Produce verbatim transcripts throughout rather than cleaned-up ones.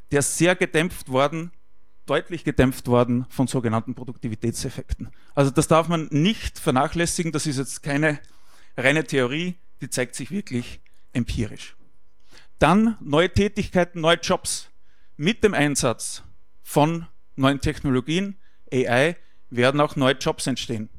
der ist sehr gedämpft worden, deutlich gedämpft worden von sogenannten Produktivitätseffekten. Also das darf man nicht vernachlässigen, das ist jetzt keine reine Theorie, die zeigt sich wirklich empirisch. Dann neue Tätigkeiten, neue Jobs. Mit dem Einsatz von neuen Technologien, A I, werden auch neue Jobs entstehen.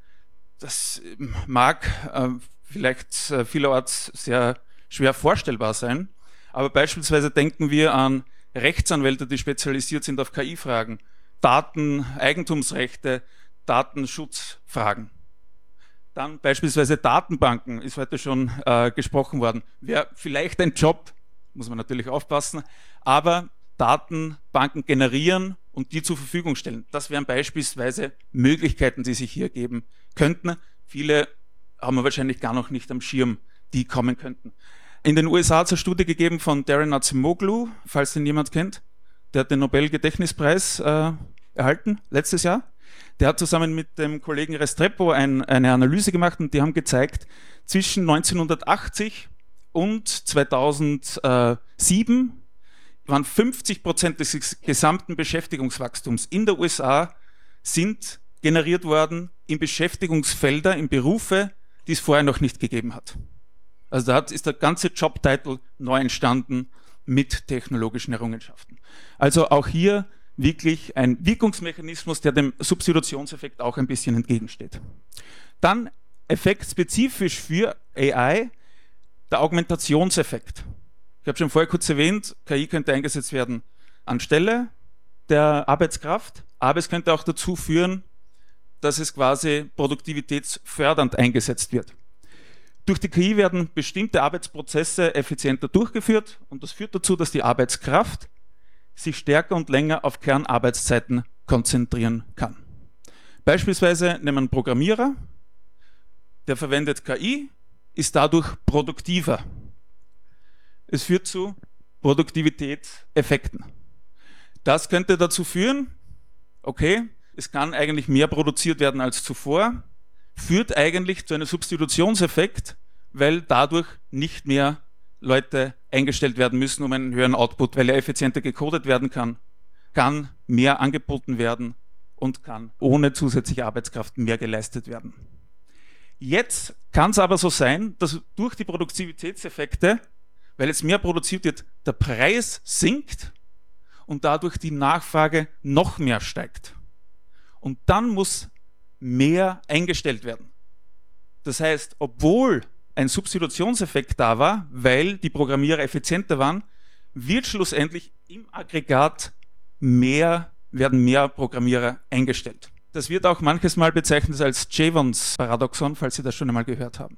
Das mag äh, vielleicht äh, vielerorts sehr schwer vorstellbar sein, aber beispielsweise denken wir an Rechtsanwälte, die spezialisiert sind auf K I-Fragen, Daten, Eigentumsrechte, Datenschutzfragen. Dann beispielsweise Datenbanken, ist heute schon äh, gesprochen worden. Wäre vielleicht ein Job, muss man natürlich aufpassen, aber Datenbanken generieren und die zur Verfügung stellen. Das wären beispielsweise Möglichkeiten, die sich hier geben könnten. Viele haben wir wahrscheinlich gar noch nicht am Schirm, die kommen könnten. In den U S A hat es eine Studie gegeben von Darren Acemoglu, falls den jemand kennt. Der hat den Nobel-Gedächtnispreis äh, erhalten, letztes Jahr. Der hat zusammen mit dem Kollegen Restrepo ein, eine Analyse gemacht und die haben gezeigt, zwischen neunzehnhundertachtzig und zweitausendsieben waren fünfzig Prozent des gesamten Beschäftigungswachstums in der U S A sind generiert worden in Beschäftigungsfelder, in Berufe, die es vorher noch nicht gegeben hat. Also da hat, ist der ganze Jobtitel neu entstanden mit technologischen Errungenschaften. Also auch hier wirklich ein Wirkungsmechanismus, der dem Substitutionseffekt auch ein bisschen entgegensteht. Dann Effekt spezifisch für A I, der Augmentationseffekt. Ich habe schon vorher kurz erwähnt, K I könnte eingesetzt werden anstelle der Arbeitskraft, aber es könnte auch dazu führen, dass es quasi produktivitätsfördernd eingesetzt wird. Durch die K I werden bestimmte Arbeitsprozesse effizienter durchgeführt und das führt dazu, dass die Arbeitskraft sich stärker und länger auf Kernarbeitszeiten konzentrieren kann. Beispielsweise nehmen wir einen Programmierer, der verwendet K I, ist dadurch produktiver. Es führt zu Produktivitätseffekten. Das könnte dazu führen, okay, es kann eigentlich mehr produziert werden als zuvor, führt eigentlich zu einem Substitutionseffekt, weil dadurch nicht mehr Leute eingestellt werden müssen, um einen höheren Output, weil er effizienter gecodet werden kann, kann mehr angeboten werden und kann ohne zusätzliche Arbeitskraft mehr geleistet werden. Jetzt kann es aber so sein, dass durch die Produktivitätseffekte, weil jetzt mehr produziert wird, der Preis sinkt und dadurch die Nachfrage noch mehr steigt. Und dann muss mehr eingestellt werden. Das heißt, obwohl ein Substitutionseffekt da war, weil die Programmierer effizienter waren, wird schlussendlich im Aggregat mehr, werden mehr Programmierer eingestellt. Das wird auch manches Mal bezeichnet als Jevons Paradoxon, falls Sie das schon einmal gehört haben.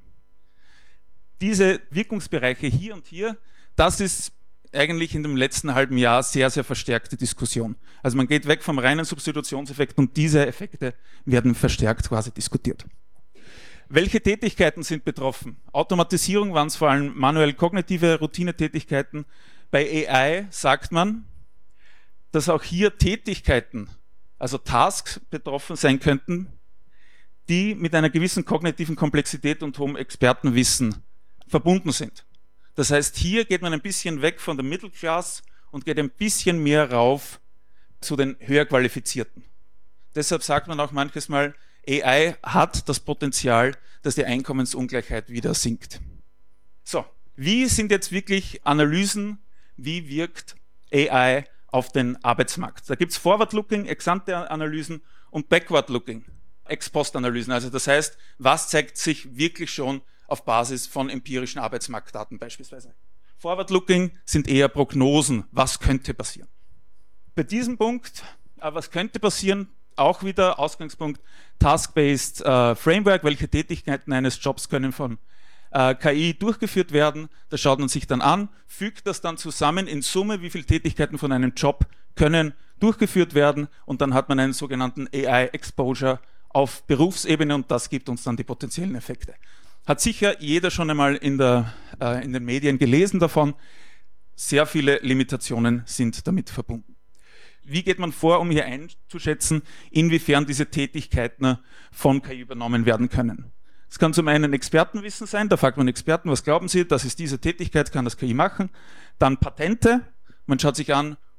Diese Wirkungsbereiche hier und hier, das ist eigentlich in dem letzten halben Jahr sehr, sehr verstärkte Diskussion. Also man geht weg vom reinen Substitutionseffekt und diese Effekte werden verstärkt quasi diskutiert. Welche Tätigkeiten sind betroffen? Automatisierung waren es vor allem manuell kognitive Routinetätigkeiten. Bei A I sagt man, dass auch hier Tätigkeiten, also Tasks betroffen sein könnten, die mit einer gewissen kognitiven Komplexität und hohem Expertenwissen verbunden sind. Das heißt, hier geht man ein bisschen weg von der Middle Class und geht ein bisschen mehr rauf zu den höher Qualifizierten. Deshalb sagt man auch manches Mal, A I hat das Potenzial, dass die Einkommensungleichheit wieder sinkt. So, wie sind jetzt wirklich Analysen, wie wirkt A I auf den Arbeitsmarkt? Da gibt es Forward-Looking, Ex-ante-Analysen und Backward-Looking, Ex-Post-Analysen. Also das heißt, was zeigt sich wirklich schon auf Basis von empirischen Arbeitsmarktdaten beispielsweise. Forward-Looking sind eher Prognosen, was könnte passieren. Bei diesem Punkt, was könnte passieren, auch wieder Ausgangspunkt Task-Based äh, Framework, welche Tätigkeiten eines Jobs können von äh, K I durchgeführt werden. Das schaut man sich dann an, fügt das dann zusammen in Summe, wie viele Tätigkeiten von einem Job können durchgeführt werden und dann hat man einen sogenannten A I-Exposure auf Berufsebene und das gibt uns dann die potenziellen Effekte. Hat sicher jeder schon einmal in, der, äh, in den Medien gelesen davon. Sehr viele Limitationen sind damit verbunden. Wie geht man vor, um hier einzuschätzen, inwiefern diese Tätigkeiten von K I übernommen werden können? Es kann zum einen Expertenwissen sein, da fragt man Experten, was glauben Sie, das ist diese Tätigkeit, kann das K I machen. Dann Patente, man schaut sich an,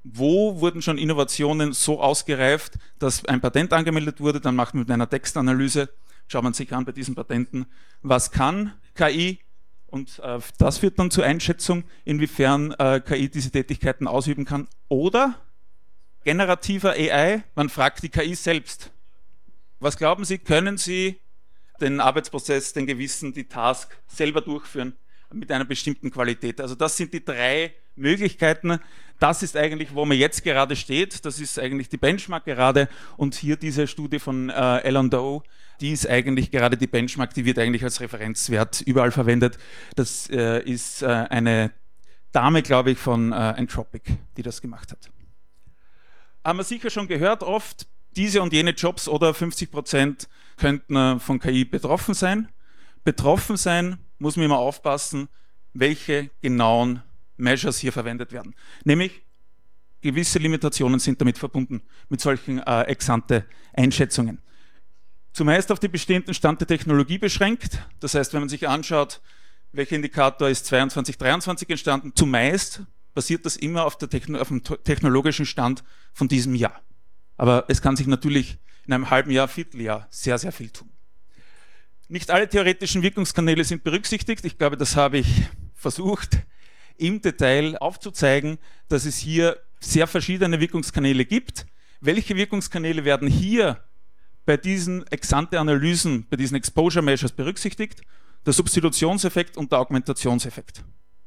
wo wurden schon Innovationen so ausgereift, dass ein Patent angemeldet wurde, dann macht man mit einer Textanalyse, schaut man sich an bei diesen Patenten, was kann K I, und äh, das führt dann zur Einschätzung, inwiefern äh, K I diese Tätigkeiten ausüben kann. Oder generativer A I, man fragt die K I selbst. Was glauben Sie, können Sie den Arbeitsprozess, den gewissen, die Task selber durchführen mit einer bestimmten Qualität? Also das sind die drei Möglichkeiten. Das ist eigentlich, wo man jetzt gerade steht. Das ist eigentlich die Benchmark gerade. Und hier diese Studie von äh, Alan Doe, die ist eigentlich gerade die Benchmark, die wird eigentlich als Referenzwert überall verwendet. Das äh, ist äh, eine Dame, glaube ich, von äh, Anthropic, die das gemacht hat. Haben wir sicher schon gehört oft, diese und jene Jobs oder fünfzig Prozent könnten äh, von K I betroffen sein. Betroffen sein muss man immer aufpassen, welche genauen Measures hier verwendet werden. Nämlich gewisse Limitationen sind damit verbunden, mit solchen äh, Ex-ante-Einschätzungen. Zumeist auf die bestehenden Stand der Technologie beschränkt. Das heißt, wenn man sich anschaut, welcher Indikator ist zweiundzwanzig dreiundzwanzig entstanden, zumeist basiert das immer auf, der Techno- auf dem technologischen Stand von diesem Jahr. Aber es kann sich natürlich in einem halben Jahr, Vierteljahr sehr, sehr viel tun. Nicht alle theoretischen Wirkungskanäle sind berücksichtigt. Ich glaube, das habe ich versucht im Detail aufzuzeigen, dass es hier sehr verschiedene Wirkungskanäle gibt. Welche Wirkungskanäle werden hier bei diesen Ex-ante-Analysen, bei diesen Exposure Measures berücksichtigt? Der Substitutionseffekt und der Augmentationseffekt.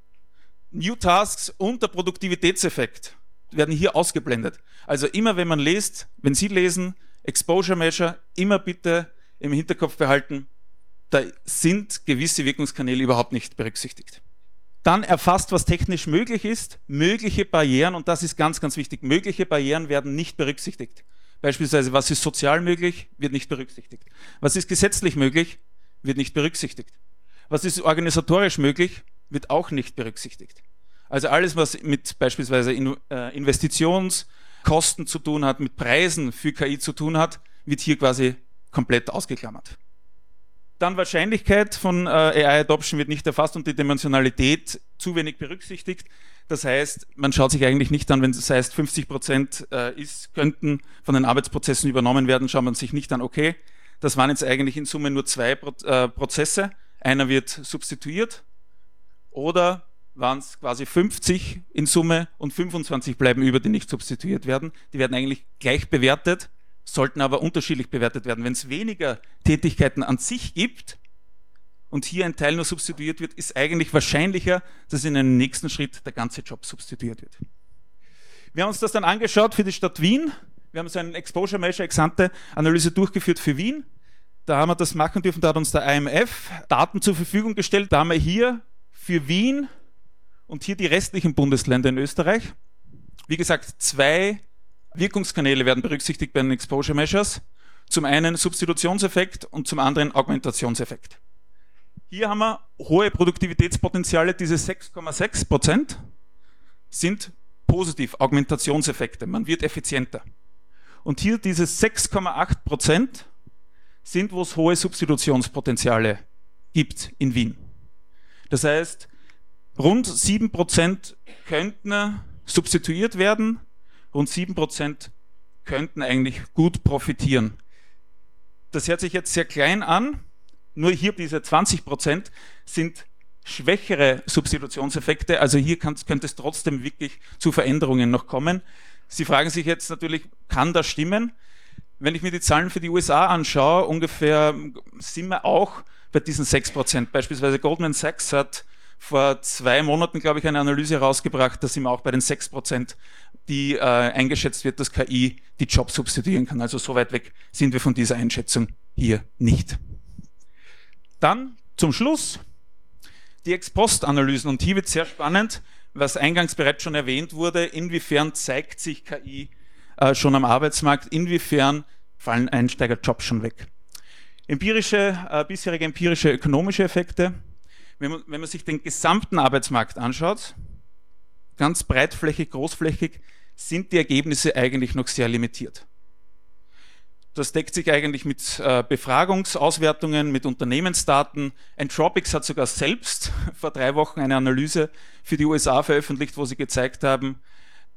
New Tasks und der Produktivitätseffekt werden hier ausgeblendet. Also immer wenn man liest, wenn Sie lesen, Exposure Measure, immer bitte im Hinterkopf behalten, da sind gewisse Wirkungskanäle überhaupt nicht berücksichtigt. Dann erfasst, was technisch möglich ist, mögliche Barrieren, und das ist ganz, ganz wichtig, mögliche Barrieren werden nicht berücksichtigt. Beispielsweise, was ist sozial möglich, wird nicht berücksichtigt. Was ist gesetzlich möglich, wird nicht berücksichtigt. Was ist organisatorisch möglich, wird auch nicht berücksichtigt. Also alles, was mit beispielsweise Investitionskosten zu tun hat, mit Preisen für K I zu tun hat, wird hier quasi komplett ausgeklammert. Dann Wahrscheinlichkeit von äh, A I-Adoption wird nicht erfasst und die Dimensionalität zu wenig berücksichtigt. Das heißt, man schaut sich eigentlich nicht an, wenn es heißt, fünfzig Prozent äh, ist, könnten von den Arbeitsprozessen übernommen werden, schaut man sich nicht an, okay, das waren jetzt eigentlich in Summe nur zwei Pro äh, Prozesse, einer wird substituiert, oder waren es quasi fünfzig in Summe und fünfundzwanzig bleiben über, die nicht substituiert werden. Die werden eigentlich gleich bewertet, sollten aber unterschiedlich bewertet werden. Wenn es weniger Tätigkeiten an sich gibt und hier ein Teil nur substituiert wird, ist eigentlich wahrscheinlicher, dass in einem nächsten Schritt der ganze Job substituiert wird. Wir haben uns das dann angeschaut für die Stadt Wien. Wir haben so eine Exposure Measure Ex-ante Analyse durchgeführt für Wien. Da haben wir das machen dürfen, da hat uns der I M F Daten zur Verfügung gestellt. Da haben wir hier für Wien und hier die restlichen Bundesländer in Österreich, wie gesagt, zwei Wirkungskanäle werden berücksichtigt bei den Exposure Measures. Zum einen Substitutionseffekt und zum anderen Augmentationseffekt. Hier haben wir hohe Produktivitätspotenziale, diese sechs Komma sechs Prozent sind positiv, Augmentationseffekte, man wird effizienter. Und hier diese sechs Komma acht Prozent sind, wo es hohe Substitutionspotenziale gibt in Wien. Das heißt, rund sieben Prozent könnten substituiert werden, rund sieben Prozent könnten eigentlich gut profitieren. Das hört sich jetzt sehr klein an, nur hier diese zwanzig Prozent sind schwächere Substitutionseffekte, also hier kann, könnte es trotzdem wirklich zu Veränderungen noch kommen. Sie fragen sich jetzt natürlich, kann das stimmen? Wenn ich mir die Zahlen für die U S A anschaue, ungefähr sind wir auch bei diesen sechs Prozent. Beispielsweise Goldman Sachs hat vor zwei Monaten, glaube ich, eine Analyse herausgebracht, da sind wir auch bei den sechs Prozent, die äh, eingeschätzt wird, dass K I die Jobs substituieren kann. Also so weit weg sind wir von dieser Einschätzung hier nicht. Dann zum Schluss die Ex-Post-Analysen. Und hier wird sehr spannend, was eingangs bereits schon erwähnt wurde, inwiefern zeigt sich K I äh, schon am Arbeitsmarkt, inwiefern fallen Einsteigerjobs schon weg. Empirische, äh, bisherige empirische ökonomische Effekte. Wenn man, wenn man sich den gesamten Arbeitsmarkt anschaut, ganz breitflächig, großflächig, sind die Ergebnisse eigentlich noch sehr limitiert. Das deckt sich eigentlich mit äh, Befragungsauswertungen, mit Unternehmensdaten. Anthropic hat sogar selbst vor drei Wochen eine Analyse für die U S A veröffentlicht, wo sie gezeigt haben,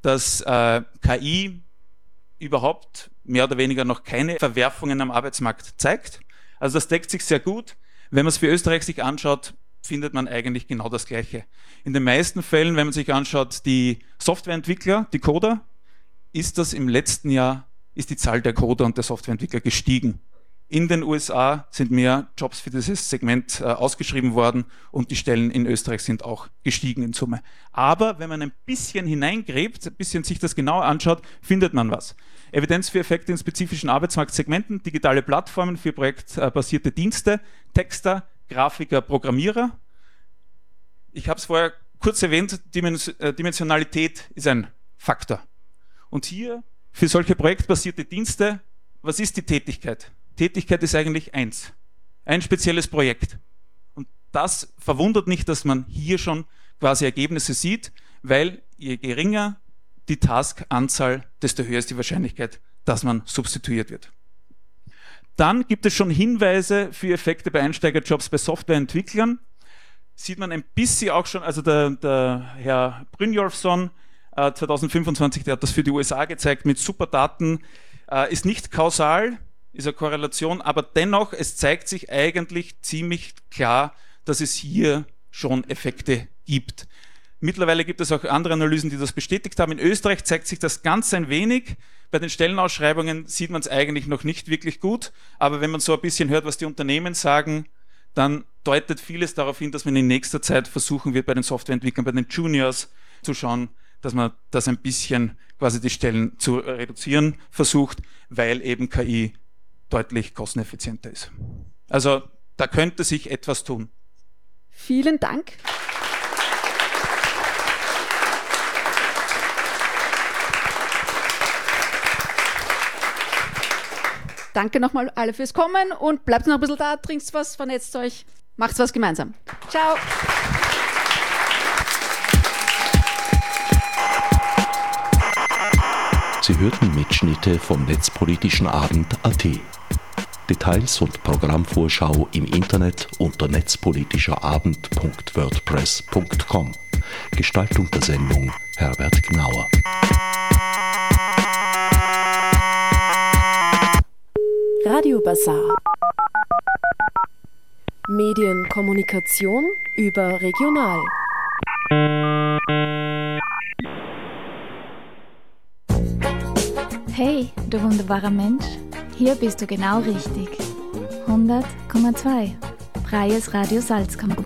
dass äh, K I überhaupt mehr oder weniger noch keine Verwerfungen am Arbeitsmarkt zeigt. Also das deckt sich sehr gut. Wenn man es für Österreich sich anschaut, findet man eigentlich genau das Gleiche. In den meisten Fällen, wenn man sich anschaut, die Softwareentwickler, die Coder, ist das im letzten Jahr, ist die Zahl der Coder und der Softwareentwickler gestiegen. In den U S A sind mehr Jobs für dieses Segment äh, ausgeschrieben worden und die Stellen in Österreich sind auch gestiegen in Summe. Aber wenn man ein bisschen hineingräbt, ein bisschen sich das genauer anschaut, findet man was. Evidenz für Effekte in spezifischen Arbeitsmarktsegmenten, digitale Plattformen für projektbasierte Dienste, Texter, Grafiker, Programmierer. Ich habe es vorher kurz erwähnt, Dimens- äh, Dimensionalität ist ein Faktor. Und hier für solche projektbasierte Dienste, was ist die Tätigkeit? Tätigkeit ist eigentlich eins, ein spezielles Projekt. Und das verwundert nicht, dass man hier schon quasi Ergebnisse sieht, weil je geringer die Taskanzahl, desto höher ist die Wahrscheinlichkeit, dass man substituiert wird. Dann gibt es schon Hinweise für Effekte bei Einsteigerjobs bei Softwareentwicklern. Sieht man ein bisschen auch schon, also der, der Herr Brynjolfsson, äh, zwanzig fünfundzwanzig, der hat das für die U S A gezeigt mit Superdaten, äh, ist nicht kausal, ist eine Korrelation, aber dennoch, es zeigt sich eigentlich ziemlich klar, dass es hier schon Effekte gibt. Mittlerweile gibt es auch andere Analysen, die das bestätigt haben. In Österreich zeigt sich das ganz ein wenig. Bei den Stellenausschreibungen sieht man es eigentlich noch nicht wirklich gut, aber wenn man so ein bisschen hört, was die Unternehmen sagen, dann deutet vieles darauf hin, dass man in nächster Zeit versuchen wird, bei den Softwareentwicklern, bei den Juniors zu schauen, dass man das ein bisschen quasi die Stellen zu reduzieren versucht, weil eben K I deutlich kosteneffizienter ist. Also da könnte sich etwas tun. Vielen Dank. Danke nochmal alle fürs Kommen und bleibt noch ein bisschen da, trinkt was, vernetzt euch, macht was gemeinsam. Ciao. Sie hörten Mitschnitte vom Netzpolitischen Abend punkt a t. Details und Programmvorschau im Internet unter netzpolitischerabend punkt wordpress punkt com. Gestaltung der Sendung Herbert Gnauer. Radio Bazar. Medienkommunikation überregional. Hey, du wunderbarer Mensch, hier bist du genau richtig. hundert Komma zwei Freies Radio Salzkammer.